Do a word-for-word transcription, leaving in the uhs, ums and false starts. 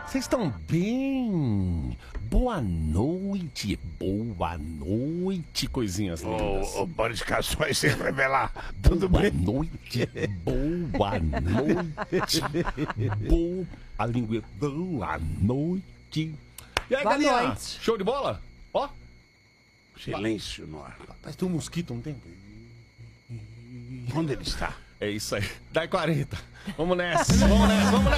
Vocês estão bem? Boa noite, boa noite, coisinhas lindas. Ô, ô Boris Cações, sem revelar. Tudo boa bem? Noite, boa noite, boa a língua, boa noite. E aí, Boa galinha? noite. Show de bola? Ó, Silêncio no ar. mas tem um mosquito, não tem? Onde ele está? É isso aí. Dá quarenta. Vamos nessa, vamos nessa, vamos nessa.